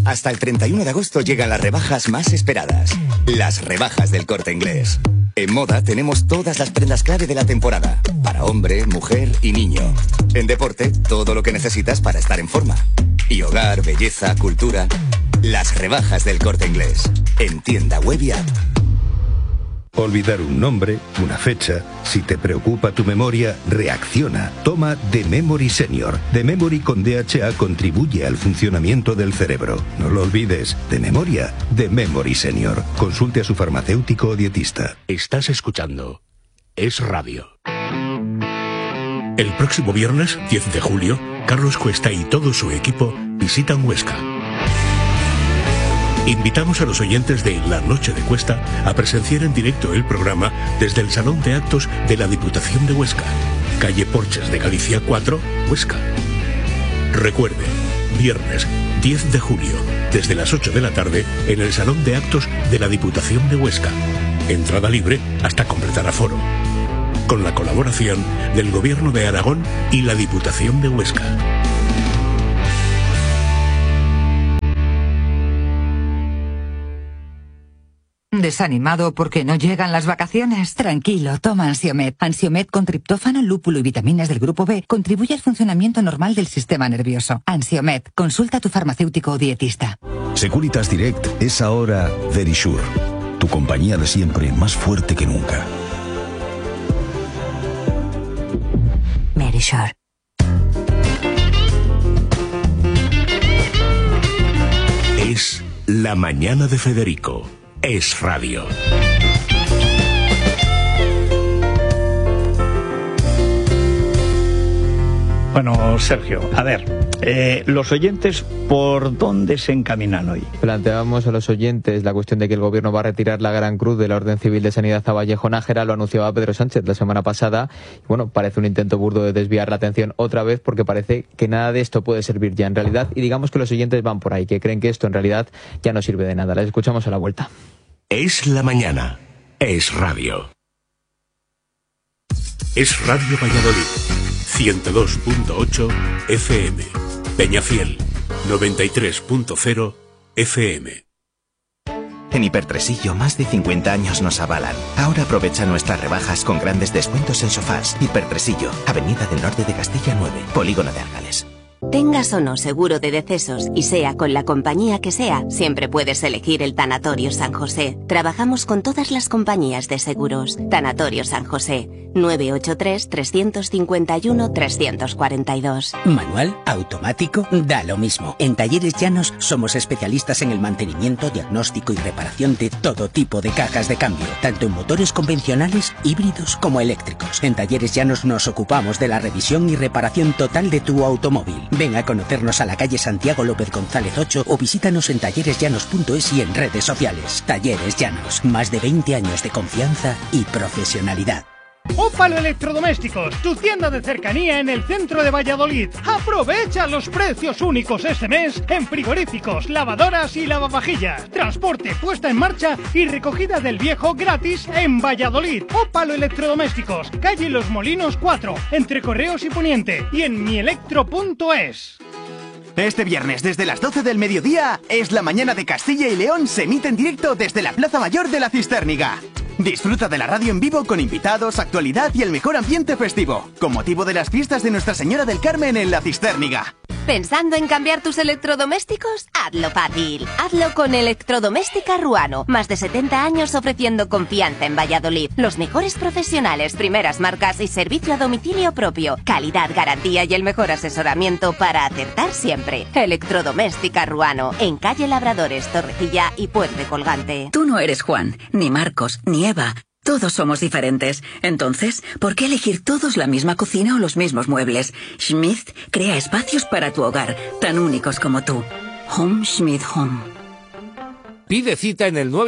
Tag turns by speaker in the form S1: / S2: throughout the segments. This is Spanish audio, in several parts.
S1: Hasta el 31 de agosto llegan las rebajas más esperadas. Las rebajas del Corte Inglés. En moda tenemos todas las prendas clave de la temporada. Para hombre, mujer y niño. En deporte, todo lo que necesitas para estar en forma. Y hogar, belleza, cultura. Las rebajas del Corte Inglés. En tienda web y app.
S2: Olvidar un nombre, una fecha. Si te preocupa tu memoria, reacciona. Toma The Memory Senior. The Memory con DHA contribuye al funcionamiento del cerebro. No lo olvides. De memoria, The Memory Senior. Consulte a su farmacéutico o dietista.
S3: Estás escuchando Es Radio. El próximo viernes, 10 de julio, Carlos Cuesta y todo su equipo visitan Huesca. Invitamos a los oyentes de La Noche de Cuesta a presenciar en directo el programa desde el Salón de Actos de la Diputación de Huesca, calle Porches de Galicia 4, Huesca. Recuerde, viernes 10 de julio, desde las 8 de la tarde, en el Salón de Actos de la Diputación de Huesca. Entrada libre hasta completar aforo. Con la colaboración del Gobierno de Aragón y la Diputación de Huesca.
S4: ¿Desanimado porque no llegan las vacaciones? Tranquilo, toma Ansiomed. Ansiomed con triptófano, lúpulo y vitaminas del grupo B contribuye al funcionamiento normal del sistema nervioso. Ansiomed, consulta a tu farmacéutico o dietista.
S5: Securitas Direct es ahora Verisure, tu compañía de siempre más fuerte que nunca.
S4: Verisure.
S3: Es la mañana de Federico. Es Radio.
S6: Bueno, Sergio, a ver, los oyentes, ¿por dónde se encaminan hoy?
S7: Planteábamos a los oyentes la cuestión de que el gobierno va a retirar la Gran Cruz de la Orden Civil de Sanidad a Vallejo Nájera, lo anunciaba Pedro Sánchez la semana pasada. Y bueno, parece un intento burdo de desviar la atención otra vez porque parece que nada de esto puede servir ya en realidad. Y digamos que los oyentes van por ahí, que creen que esto en realidad ya no sirve de nada. Les escuchamos a la vuelta.
S3: Es la mañana. Es Radio. Es Radio Valladolid. 102.8 FM. Peñafiel. 93.0 FM.
S8: En Hipertresillo, más de 50 años nos avalan. Ahora aprovecha nuestras rebajas con grandes descuentos en sofás. Hipertresillo, Avenida del Norte de Castilla 9, Polígono de Árgales.
S9: Tengas o no seguro de decesos y sea con la compañía que sea, siempre puedes elegir el Tanatorio San José. Trabajamos con todas las compañías de seguros. Tanatorio San José, 983-351-342.
S10: Manual, automático, da lo mismo. En Talleres Llanos somos especialistas en el mantenimiento, diagnóstico y reparación de todo tipo de cajas de cambio, tanto en motores convencionales, híbridos como eléctricos. En Talleres Llanos nos ocupamos de la revisión y reparación total de tu automóvil. Ven a conocernos a la calle Santiago López González 8 o visítanos en talleresllanos.es y en redes sociales. Talleres Llanos, más de 20 años de confianza y profesionalidad.
S11: Ópalo Electrodomésticos, tu tienda de cercanía en el centro de Valladolid. Aprovecha los precios únicos este mes en frigoríficos, lavadoras y lavavajillas. Transporte, puesta en marcha y recogida del viejo gratis en Valladolid. Ópalo Electrodomésticos, calle Los Molinos 4, entre Correos y Poniente, y en mielectro.es.
S12: Este viernes, desde las 12 del mediodía, es la mañana de Castilla y León, se emite en directo desde la Plaza Mayor de la Cisterniga. Disfruta de la radio en vivo con invitados, actualidad y el mejor ambiente festivo, con motivo de las fiestas de Nuestra Señora del Carmen en la Cisterniga.
S9: ¿Pensando en cambiar tus electrodomésticos? Hazlo fácil. Hazlo con Electrodoméstica Ruano. Más de 70 años ofreciendo confianza en Valladolid. Los mejores profesionales, primeras marcas y servicio a domicilio propio. Calidad, garantía y el mejor asesoramiento para acertar siempre. Electrodoméstica Ruano. En calle Labradores, Torrecilla y Puente Colgante.
S13: Tú no eres Juan, ni Marcos, ni Eva. Todos somos diferentes. Entonces, ¿por qué elegir todos la misma cocina o los mismos muebles? Schmidt crea espacios para tu hogar, tan únicos como tú. Home Schmidt Home.
S14: Pide cita en el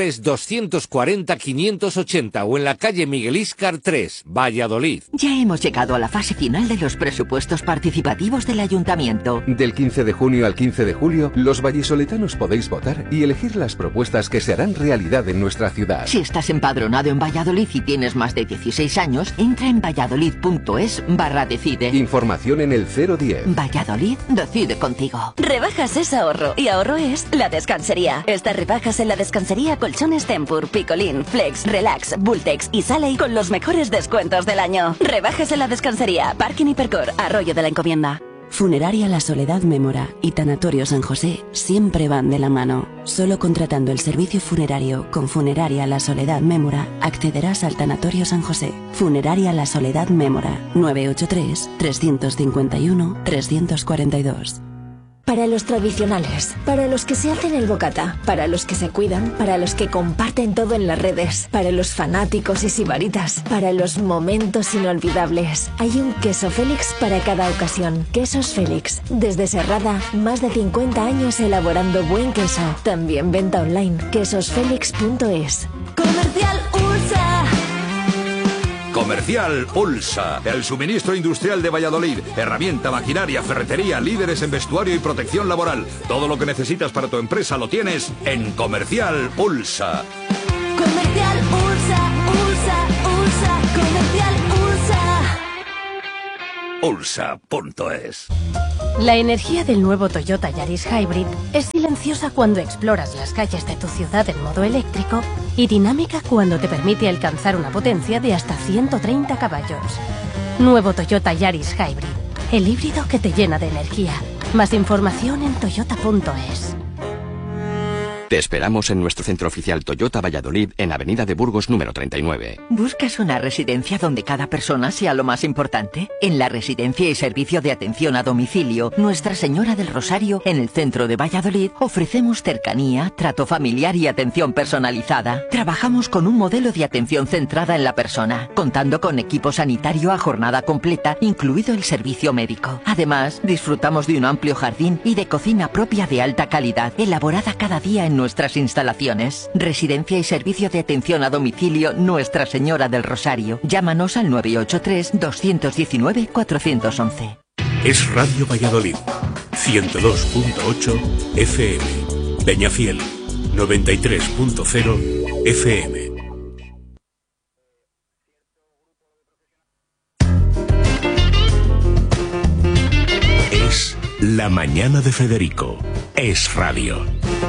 S14: 983-240-580 o en la calle Miguel Íscar 3, Valladolid.
S15: Ya hemos llegado a la fase final de los presupuestos participativos del Ayuntamiento.
S16: Del 15 de junio al 15 de julio, los vallisoletanos podéis votar y elegir las propuestas que se harán realidad en nuestra ciudad.
S15: Si estás empadronado en Valladolid y tienes más de 16 años, entra en valladolid.es/decide.
S16: Información en el 010.
S15: Valladolid decide contigo.
S17: Rebajas es ahorro y ahorro es La Descansería. Estas rebajas en La Descansería, colchones Tempur, Picolín, Flex, Relax, Bultex y Saley con los mejores descuentos del año. Rebajas en La Descansería, Parking Hipercor, Arroyo de la Encomienda.
S18: Funeraria La Soledad Mémora y Tanatorio San José siempre van de la mano. Solo contratando el servicio funerario con Funeraria La Soledad Mémora accederás al Tanatorio San José. Funeraria La Soledad Mémora, 983-351-342.
S19: Para los tradicionales, para los que se hacen el bocata, para los que se cuidan, para los que comparten todo en las redes, para los fanáticos y sibaritas, para los momentos inolvidables. Hay un queso Félix para cada ocasión. Quesos Félix. Desde Serrada, más de 50 años elaborando buen queso. También venta online. quesosfelix.es.
S20: Comercial USA.
S21: Comercial Ulsa, el suministro industrial de Valladolid, herramienta, maquinaria, ferretería, líderes en vestuario y protección laboral. Todo lo que necesitas para tu empresa lo tienes en Comercial Ulsa.
S20: Comercial Ulsa, Ulsa, Ulsa, Comercial Ulsa.
S21: Ulsa.es.
S22: La energía del nuevo Toyota Yaris Hybrid es silenciosa cuando exploras las calles de tu ciudad en modo eléctrico y dinámica cuando te permite alcanzar una potencia de hasta 130 caballos. Nuevo Toyota Yaris Hybrid, el híbrido que te llena de energía. Más información en toyota.es.
S23: Te esperamos en nuestro centro oficial Toyota Valladolid en Avenida de Burgos número 39.
S15: ¿Buscas una residencia donde cada persona sea lo más importante? En la Residencia y Servicio de Atención a Domicilio Nuestra Señora del Rosario, en el centro de Valladolid, ofrecemos cercanía, trato familiar y atención personalizada. Trabajamos con un modelo de atención centrada en la persona, contando con equipo sanitario a jornada completa, incluido el servicio médico. Además, disfrutamos de un amplio jardín y de cocina propia de alta calidad, elaborada cada día en nuestras instalaciones. Residencia y Servicio de Atención a Domicilio Nuestra Señora del Rosario. Llámanos al 983-219-411.
S3: Es Radio Valladolid, 102.8 FM. Peñafiel, 93.0 FM. Es La Mañana de Federico. Es Radio.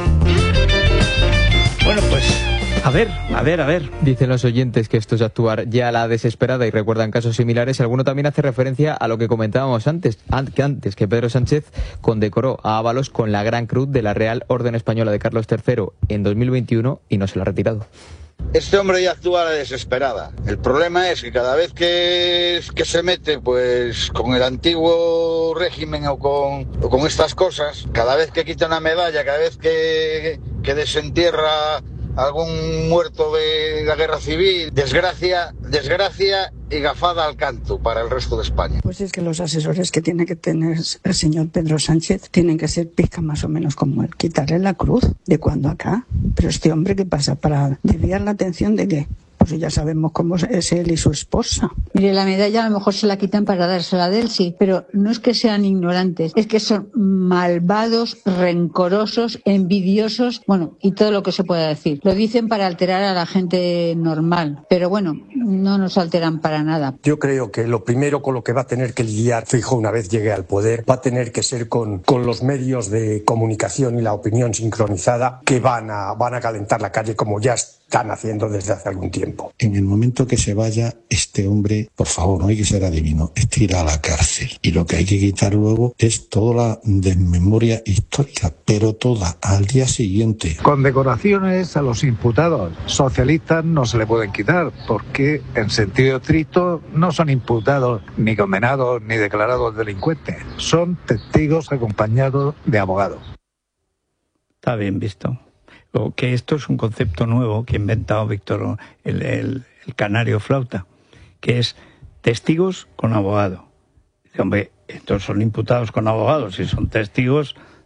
S6: Bueno, pues, a ver.
S7: Dicen los oyentes que esto es actuar ya a la desesperada y recuerdan casos similares. Alguno también hace referencia a lo que comentábamos antes, que Pedro Sánchez condecoró a Ábalos con la Gran Cruz de la Real Orden Española de Carlos III en 2021 y no se la ha retirado.
S24: Este hombre ya actúa a la desesperada. El problema es que cada vez que se mete pues con el antiguo régimen o con estas cosas, cada vez que quita una medalla, cada vez que desentierra algún muerto de la guerra civil, desgracia y gafada al canto para el resto de España.
S25: Pues es que los asesores que tiene que tener el señor Pedro Sánchez tienen que ser pizca más o menos como él, quitarle la cruz de cuando acá. Pero este hombre, ¿qué pasa? ¿Para desviar la atención de qué? Pues ya sabemos cómo es él y su esposa.
S26: Mire, la medalla a lo mejor se la quitan para dársela de él, sí, pero no es que sean ignorantes, es que son malvados, rencorosos, envidiosos, bueno, y todo lo que se pueda decir. Lo dicen para alterar a la gente normal, pero bueno, no nos alteran para nada.
S27: Yo creo que lo primero con lo que va a tener que lidiar Feijóo una vez llegue al poder va a tener que ser con los medios de comunicación y la opinión sincronizada que van a calentar la calle como ya están haciendo desde hace algún tiempo.
S28: En el momento que se vaya, este hombre, por favor, no hay que ser adivino, es que irá a la cárcel. Y lo que hay que quitar luego es toda la desmemoria histórica, pero toda, al día siguiente.
S29: Condecoraciones a los imputados socialistas no se le pueden quitar, porque en sentido estricto no son imputados, ni condenados, ni declarados delincuentes. Son testigos acompañados de abogados.
S6: Está bien visto. Que esto es un concepto nuevo que ha inventado Víctor, el canario flauta, que es testigos con abogado. Dice, hombre, estos son imputados con abogados, si son testigos,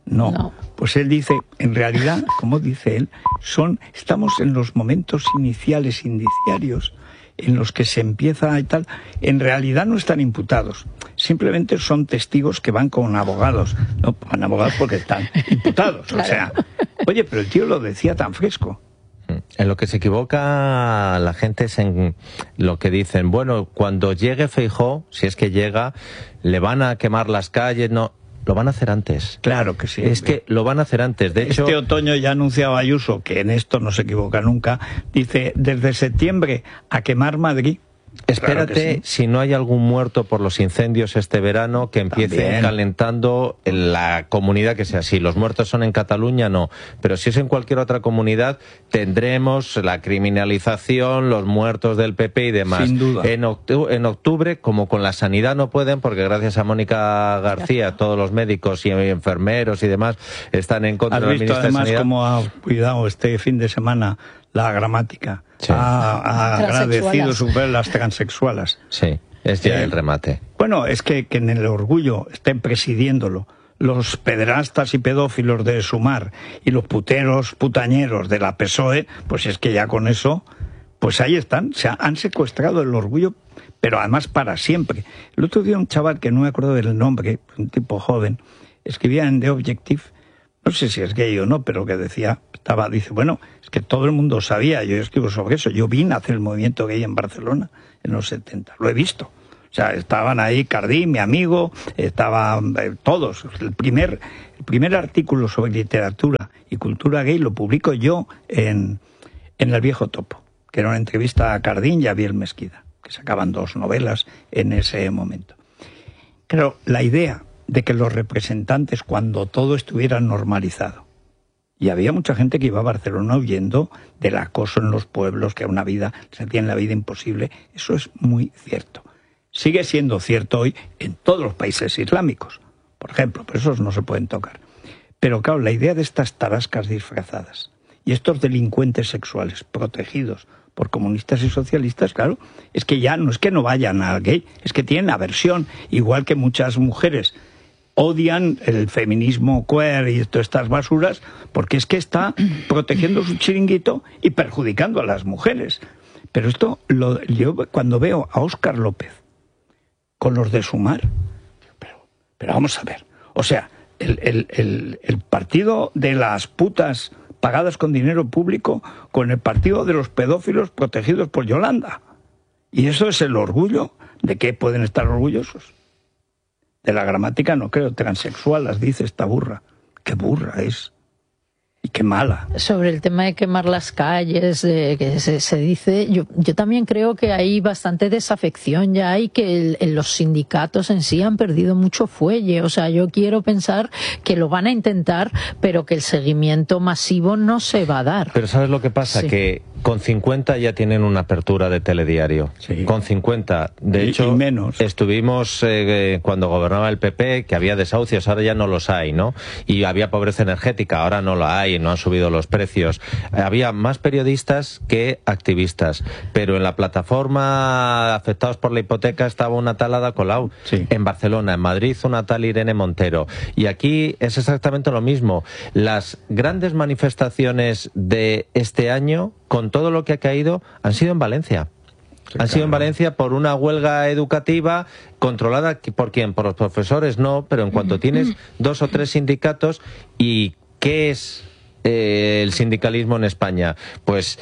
S6: No. Pues él dice, en realidad, como dice él, estamos en los momentos iniciales, indiciarios, en los que se empieza y tal. En realidad no están imputados, simplemente son testigos que van con abogados. No van abogados porque están imputados. Claro. O sea, oye, pero el tío lo decía tan fresco.
S1: En lo que se equivoca la gente es en lo que dicen, bueno, cuando llegue Feijóo, si es que llega, le van a quemar las calles, no, lo van a hacer antes.
S6: Claro que sí.
S1: Es que lo van a hacer antes. De hecho,
S6: este otoño ya anunciaba Ayuso, que en esto no se equivoca nunca, dice, desde septiembre a quemar Madrid.
S1: Espérate,
S6: claro sí.
S1: Si no hay algún muerto por los incendios este verano, que empiece
S6: También.
S1: Calentando en la comunidad que sea. Si los muertos son en Cataluña, no. Pero si es en cualquier otra comunidad, tendremos la criminalización, los muertos del PP y demás.
S6: Sin duda.
S1: En octubre, como con la sanidad no pueden, porque gracias a Mónica García, todos los médicos y enfermeros y demás están en contra del ministro de
S6: Sanidad. ¿Has visto además
S1: Sanidad?
S6: cómo ha cuidado este fin de semana la gramática? Sí. Ha agradecido sobre las transexualas.
S1: Sí, es ya el remate.
S6: Bueno, es que en el Orgullo estén presidiéndolo los pederastas y pedófilos de Sumar y los puteros, putañeros de la PSOE, pues es que ya con eso, pues ahí están. Se han secuestrado el Orgullo, pero además para siempre. El otro día un chaval que no me acuerdo del nombre, un tipo joven, escribía en The Objective, no sé si es gay o no, pero que dice, bueno, es que todo el mundo sabía, yo escribo sobre eso, yo vi nacer el movimiento gay en Barcelona en los 70, lo he visto. O sea, estaban ahí Cardí, mi amigo, estaban todos. El primer artículo sobre literatura y cultura gay lo publico yo en El Viejo Topo, que era una entrevista a Cardín y a Biel Mesquida, que sacaban 2 novelas en ese momento. Claro, la idea de que los representantes, cuando todo estuviera normalizado, y había mucha gente que iba a Barcelona huyendo del acoso en los pueblos, que una vida, se tiene la vida imposible, eso es muy cierto. Sigue siendo cierto hoy en todos los países islámicos, por ejemplo, pero esos no se pueden tocar. Pero claro, la idea de estas tarascas disfrazadas y estos delincuentes sexuales protegidos por comunistas y socialistas, claro, es que ya no es que no vayan al gay, es que tienen aversión, igual que muchas mujeres odian el feminismo queer y todas estas basuras, porque es que está protegiendo su chiringuito y perjudicando a las mujeres. Pero esto, yo cuando veo a Óscar López con los de Sumar, pero vamos a ver, o sea, el partido de las putas pagadas con dinero público con el partido de los pedófilos protegidos por Yolanda. Y eso es el orgullo. ¿De qué pueden estar orgullosos? De la gramática no creo, transexual, las dice esta burra. ¡Qué burra es! Y qué mala.
S2: Sobre el tema de quemar las calles, que se dice, yo también creo que hay bastante desafección ya y que los sindicatos en sí han perdido mucho fuelle. O sea, yo quiero pensar que lo van a intentar, pero que el seguimiento masivo no se va a dar.
S1: Pero ¿sabes lo que pasa? Sí. Que con 50 ya tienen una apertura de telediario. Sí. Con 50. De hecho,
S6: menos.
S1: Estuvimos cuando gobernaba el PP, que había desahucios, ahora ya no los hay, ¿no? Y había pobreza energética, ahora no la hay, no han subido los precios. Había más periodistas que activistas, pero en la plataforma afectados por la hipoteca estaba una tal Ada Colau. Sí. En Barcelona, en Madrid, una tal Irene Montero. Y aquí es exactamente lo mismo. Las grandes manifestaciones de este año, con todo lo que ha caído, han sido en Valencia. Sí, han sido en Valencia por una huelga educativa controlada por ¿quién? Por los profesores, no, pero en cuanto tienes 2 o 3 sindicatos, ¿y qué es el sindicalismo en España? Pues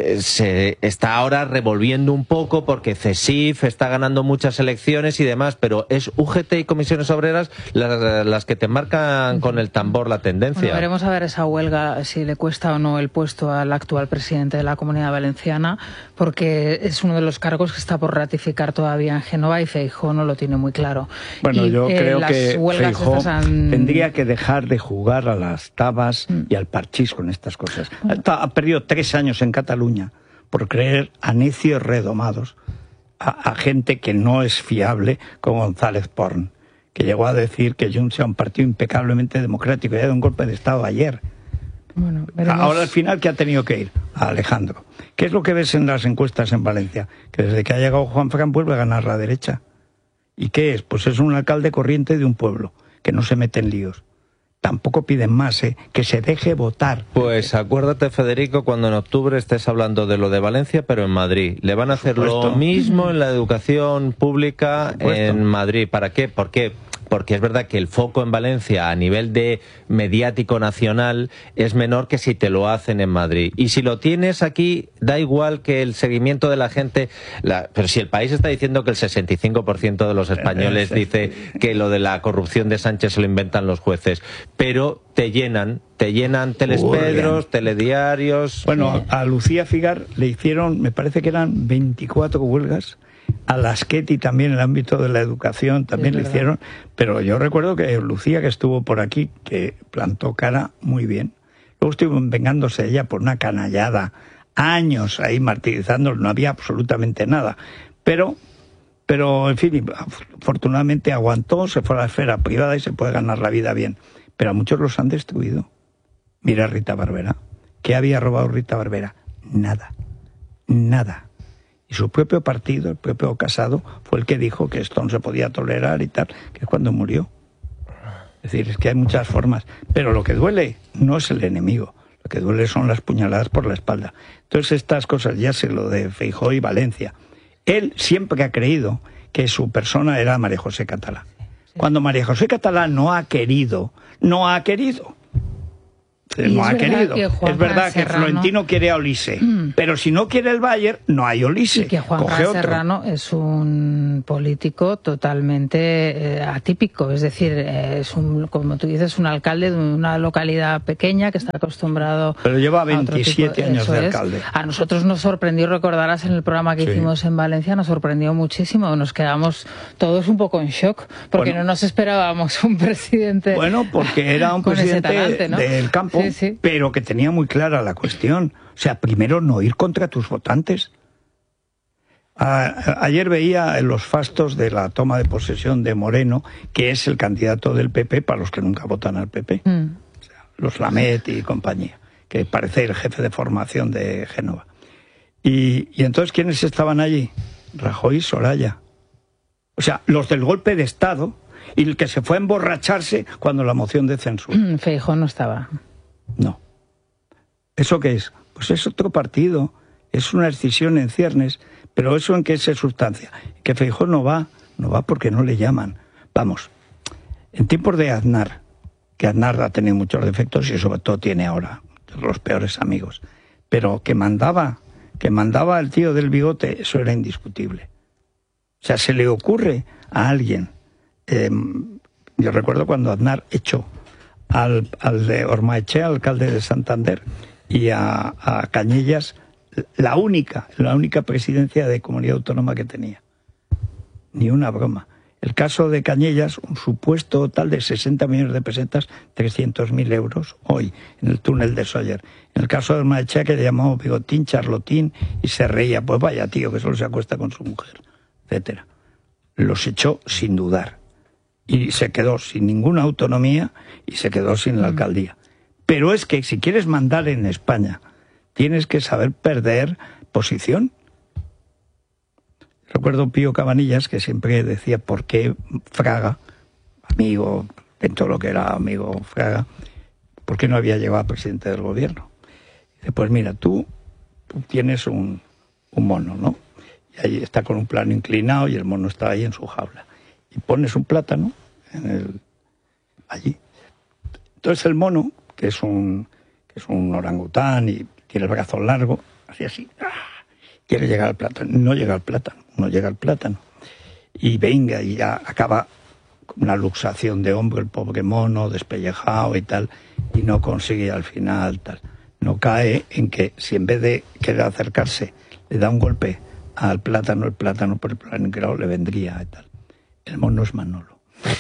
S1: se está ahora revolviendo un poco porque CESIF está ganando muchas elecciones y demás, pero es UGT y Comisiones Obreras las que te marcan con el tambor la tendencia.
S4: Bueno, veremos a ver esa huelga, si le cuesta o no el puesto al actual presidente de la Comunidad Valenciana, porque es uno de los cargos que está por ratificar todavía en Génova y Feijóo no lo tiene muy claro.
S6: Bueno, yo creo que Feijóo tendría que dejar de jugar a las tabas y al parchís con estas cosas. Ha perdido 3 años en Cataluña por creer a necios redomados a gente que no es fiable, como González Porn, que llegó a decir que Junts era un partido impecablemente democrático y ha dado un golpe de Estado ayer.
S4: Bueno,
S6: ahora al final, ¿qué ha tenido que ir? A Alejandro. ¿Qué es lo que ves en las encuestas en Valencia? Que desde que ha llegado Juanfran vuelve a ganar la derecha. ¿Y qué es? Pues es un alcalde corriente de un pueblo, que no se mete en líos. tampoco piden más, que se deje votar.
S1: Pues acuérdate, Federico, cuando en octubre estés hablando de lo de Valencia, pero en Madrid. Le van a hacer lo mismo en la educación pública en Madrid. ¿Para qué? ¿Por qué? Porque es verdad que el foco en Valencia a nivel de mediático nacional es menor que si te lo hacen en Madrid. Y si lo tienes aquí, da igual que el seguimiento de la gente... Pero si el país está diciendo que el 65% de los españoles dice que lo de la corrupción de Sánchez se lo inventan los jueces, pero te llenan telespedros, telediarios...
S6: Bueno, a Lucía Figar le hicieron, me parece que eran 24 huelgas. A Laschetti también en el ámbito de la educación también le hicieron, pero yo recuerdo que Lucía, que estuvo por aquí, que plantó cara muy bien, luego estuvo vengándose ella por una canallada, años ahí martirizándolo, no había absolutamente nada, pero en fin, afortunadamente aguantó, se fue a la esfera privada y se puede ganar la vida bien, pero a muchos los han destruido. Mira a Rita Barberá, ¿qué había robado Rita Barberá? Nada. Y su propio partido, el propio Casado, fue el que dijo que esto no se podía tolerar y tal, que es cuando murió. Es decir, es que hay muchas formas. Pero lo que duele no es el enemigo, lo que duele son las puñaladas por la espalda. Entonces estas cosas, ya sé lo de Feijóo y Valencia. Él siempre ha creído que su persona era María José Catalá. Cuando María José Catalá no ha querido. No ha querido. Es verdad que Florentino quiere a Olise, pero si no quiere el Bayern, no hay Olise.
S4: Y que Juan Serrano es un político totalmente atípico, es decir, es como tú dices, un alcalde de una localidad pequeña que está acostumbrado.
S6: Pero lleva 27 años de alcalde.
S4: A nosotros nos sorprendió, recordarás en el programa que hicimos en Valencia, nos sorprendió muchísimo, nos quedamos todos un poco en shock, porque no nos esperábamos un presidente.
S6: Bueno, porque era un presidente talante, ¿no? Del campo. Sí. Pero que tenía muy clara la cuestión. O sea, primero no ir contra tus votantes. Ayer veía en los fastos de la toma de posesión de Moreno, que es el candidato del PP para los que nunca votan al PP. O sea, los Lamet y compañía, que parece el jefe de formación de Génova. Y entonces, ¿quiénes estaban allí? Rajoy y Soraya. O sea, los del golpe de Estado y el que se fue a emborracharse cuando la moción de censura.
S4: Feijóo no estaba.
S6: No. ¿Eso qué es? Pues es otro partido, es una escisión en ciernes, pero ¿eso en qué se sustancia? Que Feijóo no va porque no le llaman. Vamos, en tiempos de Aznar, que Aznar ha tenido muchos defectos y sobre todo tiene ahora los peores amigos, pero que mandaba el tío del bigote, eso era indiscutible. O sea, se le ocurre a alguien, yo recuerdo cuando Aznar echó al de Ormaechea, alcalde de Santander, y a Cañellas, la única presidencia de comunidad autónoma que tenía. Ni una broma. El caso de Cañellas, un supuesto total de 60 millones de pesetas, 300.000 euros, hoy, en el túnel de Sóller. En el caso de Ormaechea, que le llamó Bigotín, Charlotín, y se reía, pues vaya tío, que solo se acuesta con su mujer, etcétera. Los echó sin dudar. Y se quedó sin ninguna autonomía y se quedó sin la alcaldía. Pero es que si quieres mandar en España, tienes que saber perder posición. Recuerdo Pío Cabanillas, que siempre decía por qué Fraga, amigo, dentro de lo que era amigo Fraga, por qué no había llegado a presidente del gobierno. Dice, pues mira, tú tienes un mono, ¿no? Y ahí está con un plano inclinado y el mono está ahí en su jaula. Y pones un plátano allí. Entonces el mono, que es un orangután y tiene el brazo largo, así, quiere llegar al plátano. No llega al plátano. Y venga, y ya acaba con una luxación de hombro el pobre mono, despellejado y tal, y no consigue al final tal. No cae en que si en vez de querer acercarse le da un golpe al plátano, el plátano por el plano inclinado le vendría y tal. El mono es Manolo.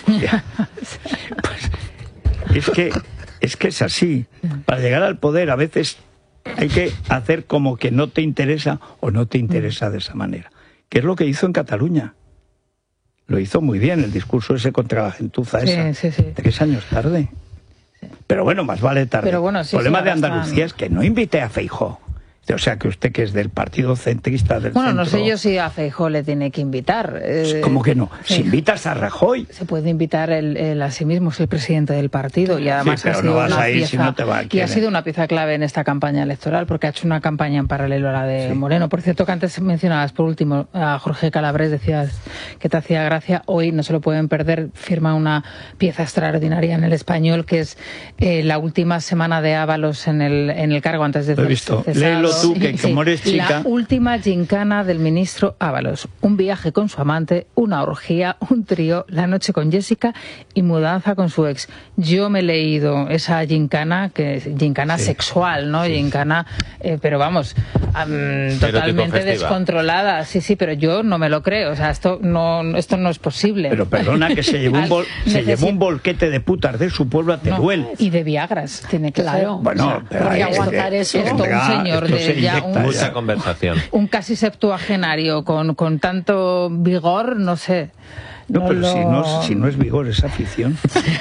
S6: Pues, es que es así. Para llegar al poder a veces hay que hacer como que no te interesa o no te interesa de esa manera. ¿Qué es lo que hizo en Cataluña? Lo hizo muy bien, el discurso ese contra la gentuza esa. Sí. 3 años tarde. Sí. Pero bueno, más vale tarde.
S4: Pero bueno,
S6: el problema de Andalucía es que no invité a Feijóo. O sea, que usted, que es del partido centrista del
S4: Bueno,
S6: centro...
S4: no sé yo si a Feijóo le tiene que invitar.
S6: ¿Cómo que no? Si invitas a Rajoy...
S4: Se puede invitar él a sí mismo, es el presidente del partido, y además
S6: sí, pero
S4: ha sido
S6: no vas
S4: una
S6: a ir
S4: pieza,
S6: si no te va a
S4: y
S6: querer.
S4: ha sido una pieza clave en esta campaña electoral, porque ha hecho una campaña en paralelo a la de Moreno. Por cierto, que antes mencionabas, por último, a Jorge Calabres, decías que te hacía gracia. Hoy no se lo pueden perder, firma una pieza extraordinaria en El Español, que es la última semana de Ábalos en el cargo antes de
S6: Lo he visto. Léelo tú, que como eres chica...
S4: La última gincana del ministro Ábalos. Un viaje con su amante, una orgía, un trío, la noche con Jessica y mudanza con su ex. Yo me he leído esa gincana, que es gincana sexual, ¿no? Gincana, pero vamos, totalmente descontrolada. Sí, pero yo no me lo creo. O sea, esto no es posible.
S6: Pero perdona, que se llevó un volquete de putas de su pueblo a Teruel.
S4: Y de Viagras, tiene que ser.
S6: Bueno, pero
S4: porque aguantar eso. Esto, un señor de ya
S1: mucha conversación.
S4: Un casi septuagenario con tanto vigor, no sé.
S6: No, pero si no es vigor, es afición.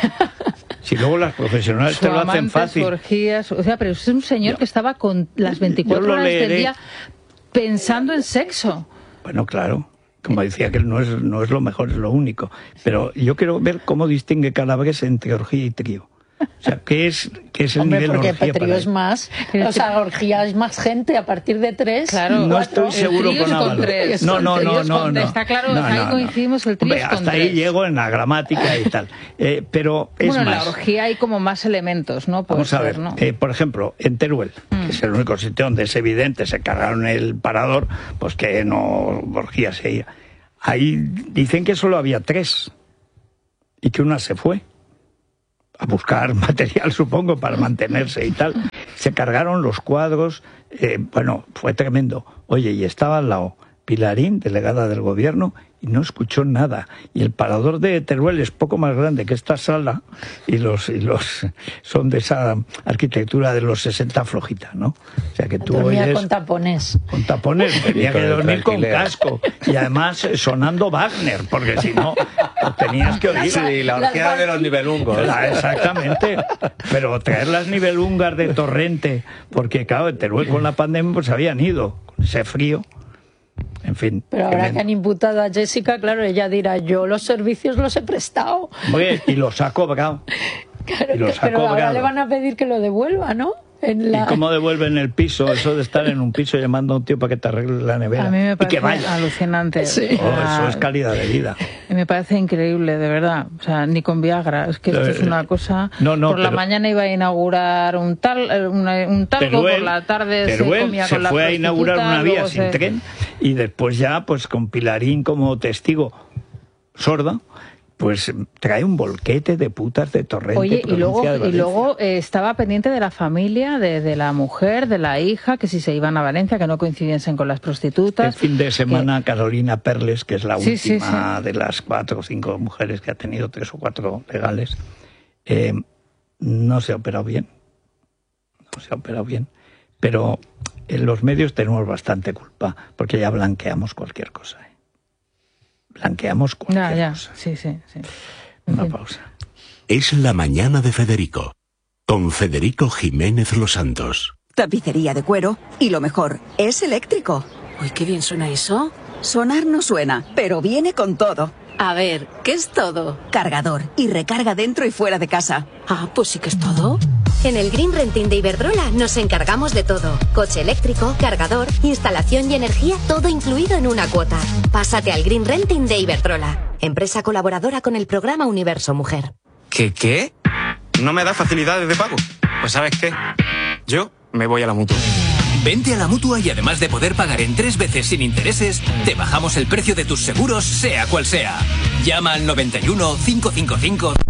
S6: Si luego las profesionales te lo hacen fácil.
S4: Orgías, o sea, pero es un señor que estaba con las 24 horas del día pensando en sexo.
S6: Bueno, claro. Como decía, que no es lo mejor, es lo único. Pero yo quiero ver cómo distingue Calabres entre orgía y trío. O sea, ¿qué es el nivel
S2: porque
S6: orgía
S2: trío es más, o sea, orgía es más gente a partir de 3.
S4: Claro,
S6: no estoy seguro con Ábalos. No.
S4: Está claro, ahí coincidimos, el trío es con
S6: hasta 3. Ahí llego en la gramática y tal. Pero es
S4: bueno,
S6: más.
S4: En la orgía hay como más elementos, ¿no?
S6: Vamos a ver, ¿no? Por ejemplo, en Teruel, que es el único sitio donde es evidente, se cargaron el parador, pues que no orgía seguía. Ahí dicen que solo había 3 y que una se fue a buscar material, supongo, para mantenerse y tal. Se cargaron los cuadros, bueno, fue tremendo. Oye, y estaba al lado Pilarín, delegada del gobierno, y no escuchó nada. Y el parador de Teruel es poco más grande que esta sala, y los son de esa arquitectura de los 60 flojita, ¿no? O sea que tú oyes...
S2: con tapones.
S6: Con tapones, tenía que dormir con casco. Y además sonando Wagner, porque si no, tenías que oír.
S1: Sí, la orgía de los nivelungos.
S6: Exactamente. Pero traer las nivelungas de Torrente, porque claro, en Teruel con la pandemia pues habían ido, con ese frío. En fin.
S2: Pero ahora que han imputado a Jessica, claro, ella dirá, yo los servicios los he prestado.
S6: Oye, y los ha cobrado.
S2: Claro, pero ahora le van a pedir que lo devuelva, ¿no?
S6: ¿Y cómo devuelven el piso? Eso de estar en un piso llamando a un tío para que te arregle la nevera.
S4: A mí me parece
S6: y que vaya.
S4: Alucinante.
S6: Sí. Eso es calidad de vida.
S4: Me parece increíble, de verdad. O sea, ni con Viagra. Es que esto es una cosa... Por la mañana iba a inaugurar un talgo, por la tarde
S6: Teruel
S4: se comía con la
S6: fue a inaugurar una vía sin
S4: se...
S6: tren y después ya, pues con Pilarín como testigo sorda, pues trae un volquete de putas de Torrente.
S4: Oye, y luego estaba pendiente de la familia, de la mujer, de la hija, que si se iban a Valencia, que no coincidiesen con las prostitutas.
S6: El fin de semana Carolina Perles, que es la última de las 4 o 5 mujeres que ha tenido, 3 o 4 legales, no se ha operado bien. Pero en los medios tenemos bastante culpa, porque ya blanqueamos cualquier cosa. Blanqueamos cualquier cosa.
S4: Sí.
S6: Una pausa.
S3: Es la mañana de Federico, con Federico Jiménez Los Santos.
S5: Tapicería de cuero y lo mejor, es eléctrico.
S8: Uy, qué bien suena eso.
S5: Sonar no suena, pero viene con todo.
S8: A ver, ¿qué es todo?
S5: Cargador y recarga dentro y fuera de casa.
S8: Ah, pues sí que es todo.
S22: En el Green Renting de Iberdrola nos encargamos de todo. Coche eléctrico, cargador, instalación y energía, todo incluido en una cuota. Pásate al Green Renting de Iberdrola, empresa colaboradora con el programa Universo Mujer.
S9: ¿Qué? ¿No me da facilidades de pago? Pues ¿sabes qué? Yo me voy a la Mutua.
S10: Vente a la Mutua y además de poder pagar en 3 veces sin intereses, te bajamos el precio de tus seguros, sea cual sea. Llama al 91 555